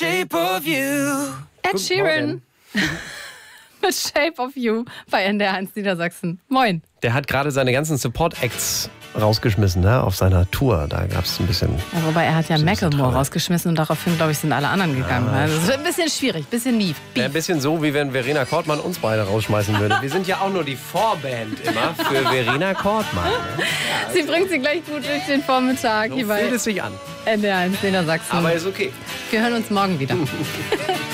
shape of you. Ed Sheeran mit Shape of You bei NDR 1 Niedersachsen. Moin. Der hat gerade seine ganzen Support-Acts rausgeschmissen, ne, auf seiner Tour. Da gab es ein bisschen... Ja, wobei er hat ja Macklemore Trauer. rausgeschmissen und daraufhin, glaube ich, sind alle anderen gegangen. Also es wird ein bisschen schwierig, ein bisschen Beef. Ja, ein bisschen so, wie wenn Verena Kortmann uns beide rausschmeißen würde. Wir sind ja auch nur die Vorband immer für Verena Kortmann. Ne? Sie bringt sie gleich gut durch den Vormittag So hier bei fühlt es sich an. NDR 1 Niedersachsen. Aber ist okay. Wir hören uns morgen wieder.